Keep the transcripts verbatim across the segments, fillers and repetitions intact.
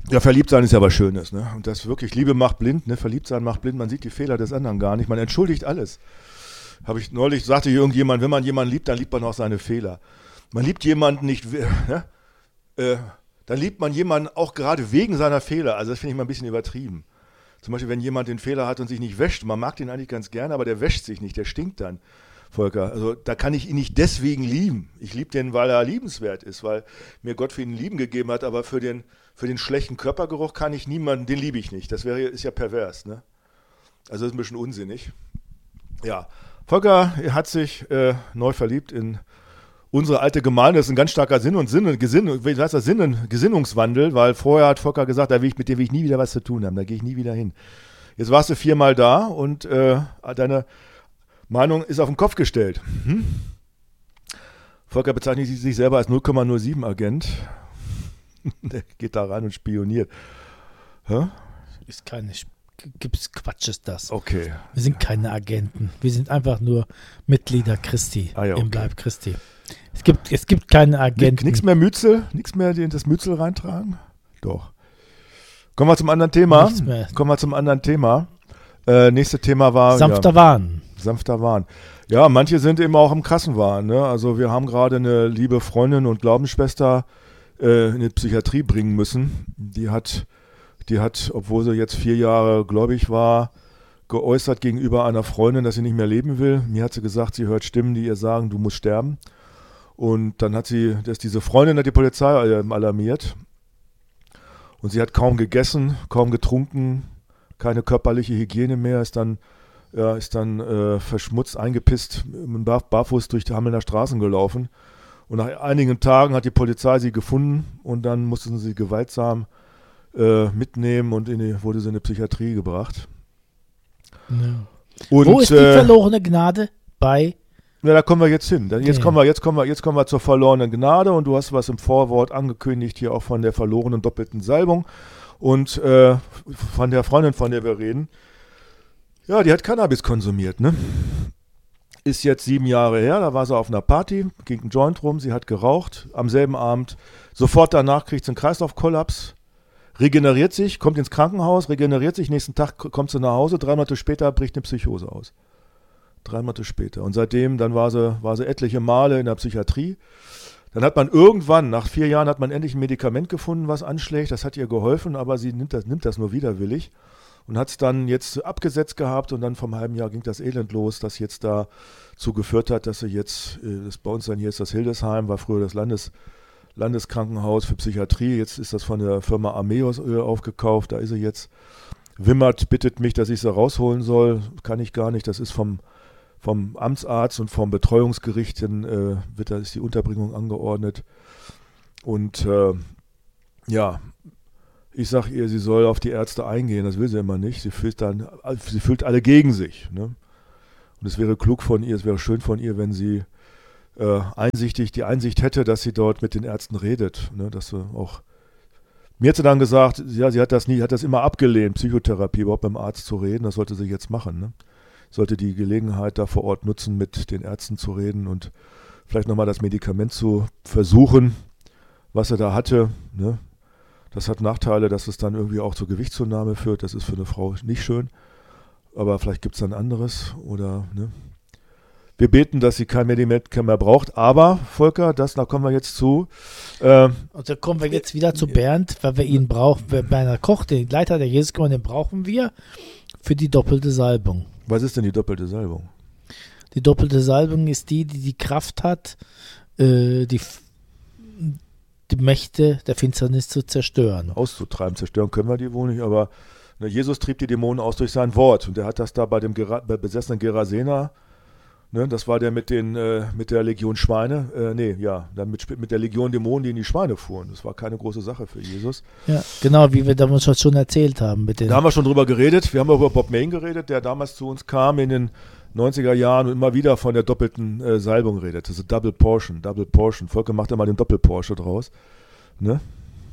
Ja, verliebt sein ist ja was Schönes, ne? Und das wirklich, Liebe macht blind, ne? Verliebt sein macht blind, man sieht die Fehler des anderen gar nicht, man entschuldigt alles. Habe ich neulich, sagte irgendjemand, wenn man jemanden liebt, dann liebt man auch seine Fehler. Man liebt jemanden nicht, ne? äh, dann liebt man jemanden auch gerade wegen seiner Fehler, also das finde ich mal ein bisschen übertrieben. Zum Beispiel, wenn jemand den Fehler hat und sich nicht wäscht, man mag den eigentlich ganz gerne, aber der wäscht sich nicht, der stinkt dann. Volker, also da kann ich ihn nicht deswegen lieben. Ich liebe den, weil er liebenswert ist, weil mir Gott für ihn Lieben gegeben hat, aber für den, für den schlechten Körpergeruch kann ich niemanden, den liebe ich nicht. Das wäre, ist ja pervers, ne? Also das ist ein bisschen unsinnig. Ja, Volker hat sich äh, neu verliebt in unsere alte Gemeinde. Das ist ein ganz starker Sinn und Sinn, Gesinn, wie heißt das, Sinn, Gesinnungswandel, weil vorher hat Volker gesagt, da will ich, mit dir will ich nie wieder was zu tun haben, da gehe ich nie wieder hin. Jetzt warst du viermal da und äh, deine Meinung ist auf den Kopf gestellt. Hm? Volker bezeichnet sich selber als null Komma null sieben Agent. Der geht da rein und spioniert. Hä? Ist keine, gibt's Quatsch ist das. Okay. Wir sind keine Agenten. Wir sind einfach nur Mitglieder Christi, ah, ja, okay. im Leib Christi. Es gibt, es gibt keine Agenten. Nichts mehr Mützel? Nichts mehr in das Mützel reintragen? Doch. Kommen wir zum anderen Thema. Nichts mehr. Kommen wir zum anderen Thema. Äh, nächste Thema war... Sanfter ja, Wahn. Sanfter Wahn. Ja, manche sind eben auch im Kassenwahn. Ne? Also wir haben gerade eine liebe Freundin und Glaubensschwester äh, in die Psychiatrie bringen müssen. Die hat, die hat, obwohl sie jetzt vier Jahre gläubig war, geäußert gegenüber einer Freundin, dass sie nicht mehr leben will. Mir hat sie gesagt, sie hört Stimmen, die ihr sagen, du musst sterben. Und dann hat sie, dass diese Freundin hat die Polizei alarmiert. Und sie hat kaum gegessen, kaum getrunken, keine körperliche Hygiene mehr, ist dann Ja, ist dann äh, verschmutzt, eingepisst, bar, barfuß durch die Hamelner Straßen gelaufen. Und nach einigen Tagen hat die Polizei sie gefunden und dann mussten sie gewaltsam äh, mitnehmen und in die, wurde sie in die Psychiatrie gebracht. Ja. Und, Wo ist die äh, verlorene Gnade? Bei? Ja, da kommen wir jetzt hin. Jetzt, Ja. kommen wir, jetzt, kommen wir, jetzt kommen wir zur verlorenen Gnade und du hast was im Vorwort angekündigt hier auch von der verlorenen doppelten Salbung und äh, von der Freundin, von der wir reden. Ja, die hat Cannabis konsumiert, ne? Ist jetzt sieben Jahre her, da war sie auf einer Party, ging ein Joint rum, sie hat geraucht, am selben Abend, sofort danach kriegt sie einen Kreislaufkollaps, regeneriert sich, kommt ins Krankenhaus, regeneriert sich, nächsten Tag kommt sie nach Hause, drei Monate später bricht eine Psychose aus. Drei Monate später. Und seitdem, dann war sie, war sie etliche Male in der Psychiatrie. Dann hat man irgendwann, nach vier Jahren, hat man endlich ein Medikament gefunden, was anschlägt, das hat ihr geholfen, aber sie nimmt das, nimmt das nur widerwillig. Und hat es dann jetzt abgesetzt gehabt und dann vom halben Jahr ging das Elend los, das jetzt dazu geführt hat, dass sie jetzt, das bei uns dann hier ist das Hildesheim, war früher das Landes, Landeskrankenhaus für Psychiatrie, jetzt ist das von der Firma Ameos aufgekauft, da ist sie jetzt. Wimmert bittet mich, dass ich sie rausholen soll, kann ich gar nicht, das ist vom, vom Amtsarzt und vom Betreuungsgericht, dann äh, wird da ist die Unterbringung angeordnet. Und äh, ja, ich sage ihr, sie soll auf die Ärzte eingehen, das will sie immer nicht. Sie fühlt dann, sie fühlt alle gegen sich. Ne? Und es wäre klug von ihr, es wäre schön von ihr, wenn sie äh, einsichtig die Einsicht hätte, dass sie dort mit den Ärzten redet. Ne? Dass sie auch. Mir hat sie dann gesagt, ja, sie hat das nie, hat das immer abgelehnt, Psychotherapie überhaupt beim Arzt zu reden. Das sollte sie jetzt machen. Ne? Sollte die Gelegenheit da vor Ort nutzen, mit den Ärzten zu reden und vielleicht nochmal das Medikament zu versuchen, was sie da hatte. Ne? Das hat Nachteile, dass es dann irgendwie auch zur Gewichtszunahme führt. Das ist für eine Frau nicht schön. Aber vielleicht gibt es ein anderes. Oder, ne? Wir beten, dass sie kein Medikament mehr braucht. Aber, Volker, das, da kommen wir jetzt zu. Äh, Und da kommen wir jetzt wieder zu Bernd, weil wir ihn brauchen. Bernd Koch, den Leiter der Jesusgemeinde, den brauchen wir für die doppelte Salbung. Was ist denn die doppelte Salbung? Die doppelte Salbung ist die, die die Kraft hat, äh, die die Mächte der Finsternis zu zerstören. Auszutreiben, zerstören können wir die wohl nicht, aber ne, Jesus trieb die Dämonen aus durch sein Wort und der hat das da bei dem Gera- bei besessenen Gerasener, ne, das war der mit den äh, mit der Legion Schweine, äh, nee, ja, dann mit, mit der Legion Dämonen, die in die Schweine fuhren. Das war keine große Sache für Jesus. Ja, genau, wie wir damals schon erzählt haben. Mit den da haben wir schon drüber geredet, wir haben über Bob Mayne geredet, der damals zu uns kam in den neunziger Jahren und immer wieder von der doppelten äh, Salbung redet. Das ist Double Portion, Double Portion. Volker macht ja mal den Doppel-Porsche draus. Ne?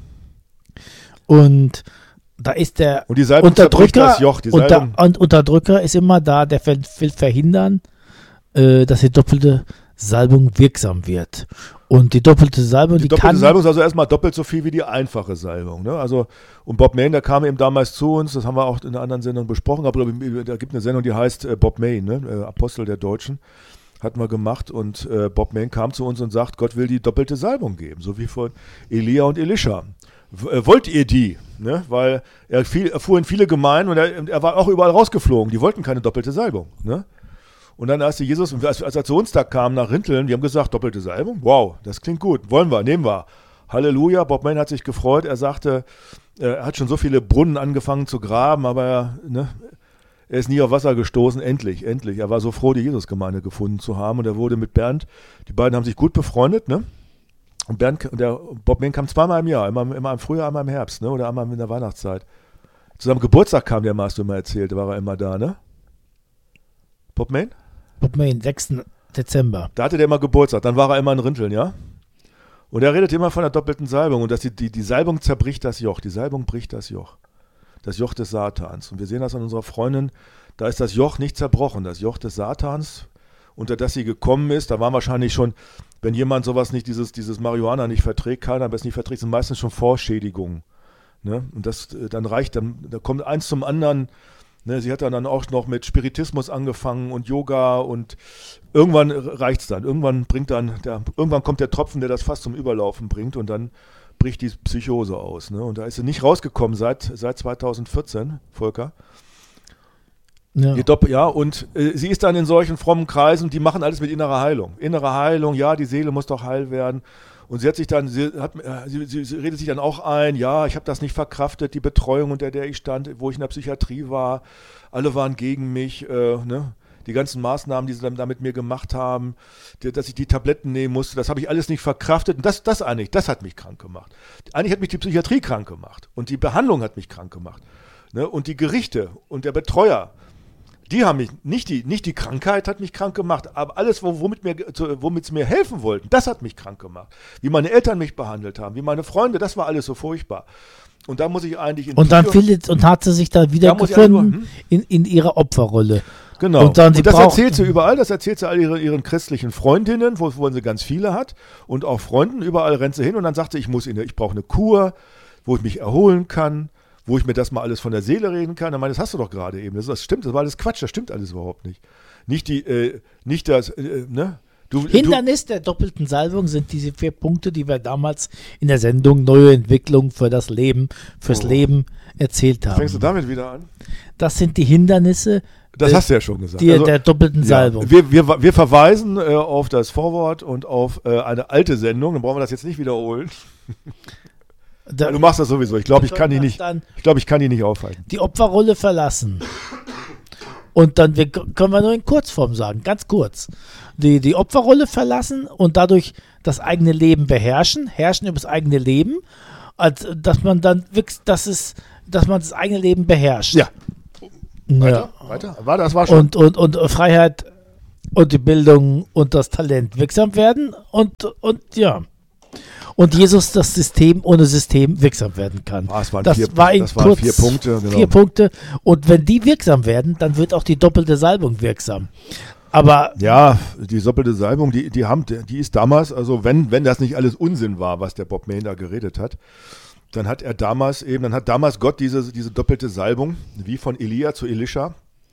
Und da ist der und die Salbung Unterdrücker, das Joch. Die Salbung, unter, und Unterdrücker ist immer da, der will verhindern, äh, dass die doppelte Salbung wirksam wird. Und die doppelte Salbung, Die, die, doppelte kann... Salbung ist also erstmal doppelt so viel wie die einfache Salbung. Ne? Also, und Bob Mayne, der kam eben damals zu uns, das haben wir auch in einer anderen Sendung besprochen, aber da gibt es eine Sendung, die heißt äh, Bob Mayne, ne? äh, Apostel der Deutschen, hatten wir gemacht und äh, Bob Mayne kam zu uns und sagt, Gott will die doppelte Salbung geben, so wie von Elia und Elisha. W- äh, wollt ihr die? Ne? Weil er, viel, er fuhr in viele Gemeinden und er, er war auch überall rausgeflogen, die wollten keine doppelte Salbung. Ne? Und dann, als die Jesus, als, als er zu uns da kam nach Rinteln, die haben gesagt, doppelte Salbung, wow, das klingt gut, wollen wir, nehmen wir. Halleluja, Bob Mayne hat sich gefreut, er sagte, er hat schon so viele Brunnen angefangen zu graben, aber er, ne, er ist nie auf Wasser gestoßen, endlich, endlich. Er war so froh, die Jesusgemeinde gefunden zu haben und er wurde mit Bernd, die beiden haben sich gut befreundet, ne? Und Bernd, der Bob Mayne kam zweimal im Jahr, immer, immer im Frühjahr, einmal im Herbst, ne? Oder einmal in der Weihnachtszeit. Zu seinem Geburtstag kam der, hast du immer erzählt, war er immer da, ne? Bob Mayne? Bob Mayne, sechsten Dezember. Da hatte der immer Geburtstag, dann war er immer in Rinteln, ja? Und er redet immer von der doppelten Salbung und dass die, die, die Salbung zerbricht das Joch, die Salbung bricht das Joch. Das Joch des Satans. Und wir sehen das an unserer Freundin, da ist das Joch nicht zerbrochen, das Joch des Satans, unter das sie gekommen ist, da waren wahrscheinlich schon, wenn jemand sowas nicht, dieses, dieses Marihuana nicht verträgt, keiner es nicht verträgt, sind meistens schon Vorschädigungen. Ne? Und das dann reicht, dann da kommt eins zum anderen. Ne, sie hat dann auch noch mit Spiritismus angefangen und Yoga und irgendwann reicht es dann. Irgendwann bringt dann, der, irgendwann kommt der Tropfen, der das fast zum Überlaufen bringt und dann bricht die Psychose aus. Ne? Und da ist sie nicht rausgekommen seit, seit zweitausendvierzehn, Volker. Ja. Die Dopp- ja, und äh, sie ist dann in solchen frommen Kreisen, die machen alles mit innerer Heilung. Innere Heilung, ja, die Seele muss doch heil werden. Und sie hat sich dann, sie, hat, äh, sie, sie, sie redet sich dann auch ein, ja, ich habe das nicht verkraftet, die Betreuung, unter der ich stand, wo ich in der Psychiatrie war, alle waren gegen mich, äh, ne? Die ganzen Maßnahmen, die sie dann da mit mir gemacht haben, die, dass ich die Tabletten nehmen musste, das habe ich alles nicht verkraftet. Und das, das eigentlich, das hat mich krank gemacht. Eigentlich hat mich die Psychiatrie krank gemacht und die Behandlung hat mich krank gemacht. Ne? Und die Gerichte und der Betreuer, die haben mich, nicht die, nicht die Krankheit hat mich krank gemacht, aber alles, womit mir, womit sie mir helfen wollten, das hat mich krank gemacht. Wie meine Eltern mich behandelt haben, wie meine Freunde, das war alles so furchtbar. Und da muss ich eigentlich in Und dann Psycho- findet, und hat sie sich da wieder Da muss ich gefunden einfach, hm? in, in ihrer Opferrolle. Genau. Und, dann sie und das braucht- erzählt sie überall, das erzählt sie all ihren, ihren christlichen Freundinnen, wo, wo sie ganz viele hat und auch Freunden, überall rennt sie hin und dann sagt sie, ich muss in, ich brauche eine Kur, wo ich mich erholen kann, wo ich mir das mal alles von der Seele reden kann. Dann meine, das hast du doch gerade eben. Das, das stimmt, das war alles Quatsch, das stimmt alles überhaupt nicht. Nicht die, äh, nicht das, äh, ne? Du, Hindernis der doppelten Salbung sind diese vier Punkte, die wir damals in der Sendung Neue Entwicklung für das Leben, fürs Oh. Leben erzählt du, haben. fängst du damit wieder an? Das sind die Hindernisse Das äh, hast du ja schon gesagt. die, Also, der doppelten ja, Salbung. wir, wir, wir verweisen äh, auf das Vorwort und auf äh, eine alte Sendung, dann brauchen wir das jetzt nicht wiederholen. Da, Du machst das sowieso. Ich glaube, ich kann die das nicht, dann ich glaube, ich kann die nicht aufhalten. die Opferrolle verlassen. Und dann wir, können wir nur in Kurzform sagen, ganz kurz. Die, die Opferrolle verlassen und dadurch das eigene Leben beherrschen, herrschen über das eigene Leben, als dass man dann wirklich, dass es, dass man das eigene Leben beherrscht. Ja. Ja. Weiter, weiter. War das war schon. Und, und, und Freiheit und die Bildung und das Talent wirksam werden und, und ja. Und Jesus das System ohne System wirksam werden kann. Ah, es waren das vier, war in das waren kurz vier Punkte. Genau. vier Punkte. Und wenn die wirksam werden, dann wird auch die doppelte Salbung wirksam. Aber Ja, die doppelte Salbung, die, die, haben, die ist damals, also wenn, wenn das nicht alles Unsinn war, was der Bob Mayne da geredet hat, dann hat er damals eben, dann hat damals Gott diese, diese doppelte Salbung, wie von Elia zu Elisha.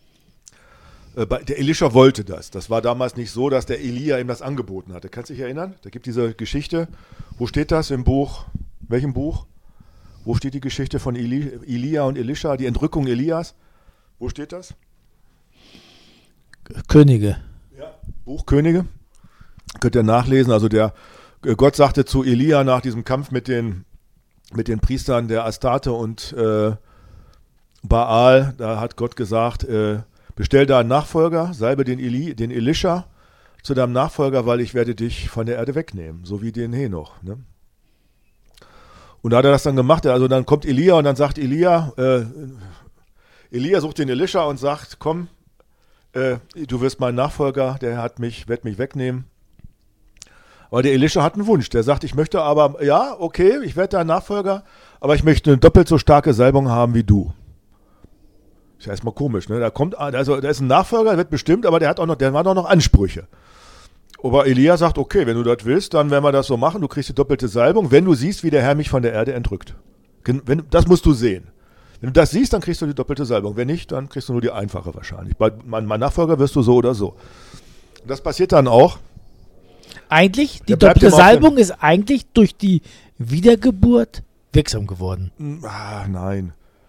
Äh, bei- Der Elisha wollte das. Das war damals nicht so, dass der Elia ihm das angeboten hatte. Kannst du dich erinnern? Da gibt diese Geschichte. Wo steht das im Buch? Welchem Buch? Wo steht die Geschichte von Eli, Elia und Elisha, die Entrückung Elias? Wo steht das? Könige. Ja. Buch Könige. Könnt ihr nachlesen. Also der äh, Gott sagte zu Elia nach diesem Kampf mit den, mit den Priestern der Astarte und äh, Baal, da hat Gott gesagt, äh, bestell da einen Nachfolger, salbe den, Eli, den Elisha zu deinem Nachfolger, weil ich werde dich von der Erde wegnehmen, so wie den Henoch. Ne? Und da hat er das dann gemacht. Also dann kommt Elia und dann sagt Elia, äh, Elia sucht den Elisha und sagt, komm, äh, du wirst mein Nachfolger, der hat mich, wird mich wegnehmen. Aber der Elisha hat einen Wunsch. Der sagt, ich möchte aber, ja, okay, ich werde dein Nachfolger, aber ich möchte eine doppelt so starke Salbung haben wie du. Ist ja erstmal komisch, ne? Da kommt, also da ist ein Nachfolger, der wird bestimmt, aber der hat auch noch, der hat auch noch Ansprüche. Aber Elia sagt, okay, wenn du das willst, dann werden wir das so machen, du kriegst die doppelte Salbung, wenn du siehst, wie der Herr mich von der Erde entrückt. Wenn, das musst du sehen. Wenn du das siehst, dann kriegst du die doppelte Salbung. Wenn nicht, dann kriegst du nur die einfache wahrscheinlich. Bei meinem Nachfolger wirst du so oder so. Und das passiert dann auch. Eigentlich, die doppelte Salbung ist eigentlich durch die Wiedergeburt wirksam geworden. Ah, nein.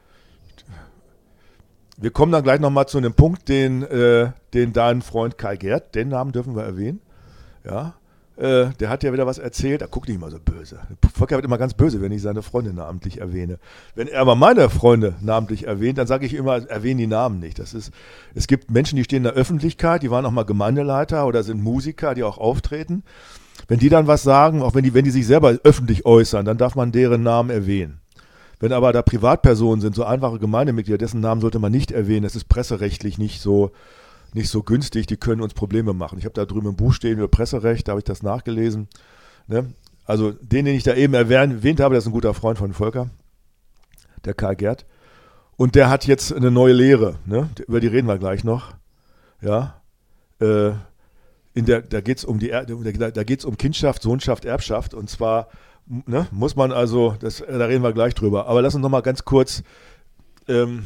Wir kommen dann gleich nochmal zu einem Punkt, den, äh, den dein Freund Kai Gerd, den Namen dürfen wir erwähnen, ja, äh, der hat ja wieder was erzählt, er guckt nicht immer so böse. Volker wird immer ganz böse, wenn ich seine Freunde namentlich erwähne. Wenn er aber meine Freunde namentlich erwähnt, dann sage ich immer, erwähne die Namen nicht. Das ist, es gibt Menschen, die stehen in der Öffentlichkeit, die waren auch mal Gemeindeleiter oder sind Musiker, die auch auftreten. Wenn die dann was sagen, auch wenn die, wenn die sich selber öffentlich äußern, dann darf man deren Namen erwähnen. Wenn aber da Privatpersonen sind, so einfache Gemeindemitglieder, dessen Namen sollte man nicht erwähnen. Das ist presserechtlich nicht so, nicht so günstig, die können uns Probleme machen. Ich habe da drüben im Buch stehen über Presserecht, da habe ich das nachgelesen. Ne? Also den, den ich da eben erwähnt habe, das ist ein guter Freund von Volker, der Kai Gerd. Und der hat jetzt eine neue Lehre, ne? Über die reden wir gleich noch. Ja, äh, in der, da geht es um die, da, da geht's um Kindschaft, Sohnschaft, Erbschaft. Und zwar ne, muss man also, das, da reden wir gleich drüber. Aber lass uns noch mal ganz kurz. Ähm,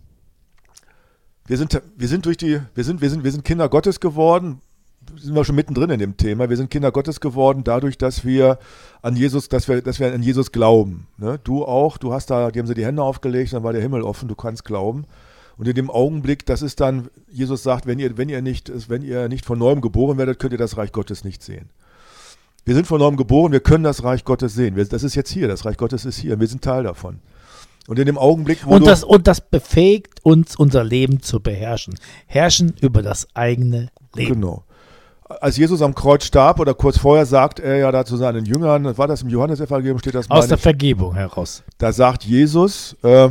wir sind, wir sind durch die, wir sind, wir sind, wir sind Kinder Gottes geworden. Sind wir schon mittendrin in dem Thema. Wir sind Kinder Gottes geworden, dadurch, dass wir an Jesus, dass wir, dass wir an Jesus glauben. Ne? Du auch. Du hast da, die haben sie die Hände aufgelegt, dann war der Himmel offen. Du kannst glauben. Und in dem Augenblick, das ist dann, Jesus sagt, wenn ihr, wenn ihr nicht, wenn ihr nicht von neuem geboren werdet, könnt ihr das Reich Gottes nicht sehen. Wir sind von neuem geboren, wir können das Reich Gottes sehen. Wir, das ist jetzt hier, das Reich Gottes ist hier, wir sind Teil davon. Und in dem Augenblick, wo und du, das und das befähigt uns, unser Leben zu beherrschen. Herrschen über das eigene Leben. Genau. Als Jesus am Kreuz starb oder kurz vorher sagt er ja da zu seinen Jüngern, war das im Johannesevangelium, steht das mal aus der nicht, Vergebung heraus. Da sagt Jesus, äh,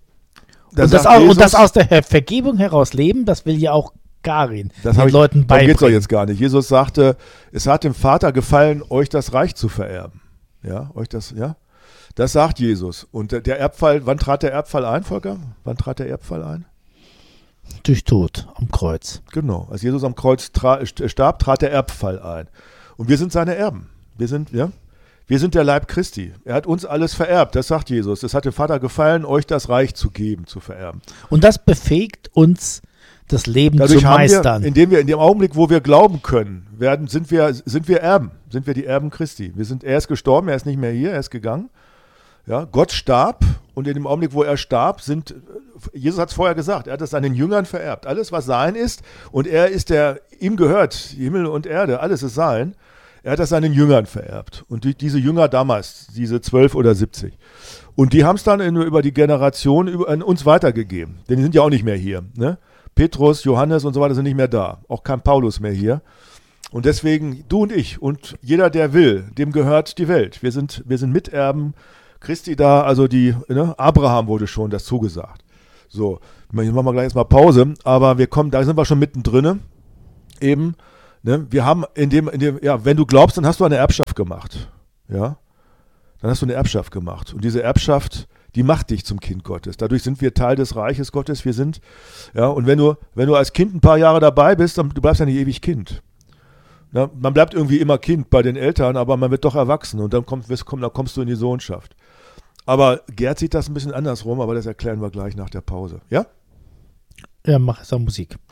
da und, sagt das auch, Jesus, und das aus der Vergebung heraus leben, das will ja auch Karin das den ich, Leuten beibringen. Darum geht es doch jetzt gar nicht. Jesus sagte, es hat dem Vater gefallen, euch das Reich zu vererben. Ja, euch das, ja. Das sagt Jesus. Und der, der Erbfall, wann trat der Erbfall ein, Volker? Wann trat der Erbfall ein? Durch Tod am Kreuz. Genau. Als Jesus am Kreuz tra- starb, trat der Erbfall ein. Und wir sind seine Erben. Wir sind, ja, wir sind der Leib Christi. Er hat uns alles vererbt. Das sagt Jesus. Es hat dem Vater gefallen, euch das Reich zu geben, zu vererben. Und das befähigt uns, das Leben Dadurch zu meistern. Wir, indem wir in dem Augenblick, wo wir glauben können, werden, sind wir, sind wir Erben. Sind wir die Erben Christi. Wir sind, er ist gestorben, er ist nicht mehr hier, er ist gegangen. Ja, Gott starb und in dem Augenblick, wo er starb, sind, Jesus hat es vorher gesagt, er hat es seinen Jüngern vererbt. Alles, was sein ist, und er ist der, ihm gehört, Himmel und Erde, alles ist sein. Er hat das seinen Jüngern vererbt. Und die, diese Jünger damals, diese zwölf oder siebzig. Und die haben es dann in, über die Generation über, an uns weitergegeben. Denn die sind ja auch nicht mehr hier. Ne? Petrus, Johannes und so weiter sind nicht mehr da. Auch kein Paulus mehr hier. Und deswegen, du und ich und jeder, der will, dem gehört die Welt. Wir sind, wir sind Miterben Christi da, also die, ne, Abraham wurde schon das zugesagt. So, jetzt machen wir gleich erstmal Pause, aber wir kommen, da sind wir schon mittendrin. Eben, ne, wir haben in dem, in dem, ja, wenn du glaubst, dann hast du eine Erbschaft gemacht. Ja, dann hast du eine Erbschaft gemacht. Und diese Erbschaft, die macht dich zum Kind Gottes. Dadurch sind wir Teil des Reiches Gottes. Wir sind, ja, und wenn du, wenn du als Kind ein paar Jahre dabei bist, dann du bleibst ja nicht ewig Kind. Na, man bleibt irgendwie immer Kind bei den Eltern, aber man wird doch erwachsen und dann, kommt, dann kommst du in die Sohnschaft. Aber Gerd sieht das ein bisschen andersrum, aber das erklären wir gleich nach der Pause. Ja? Ja, mach es auch Musik.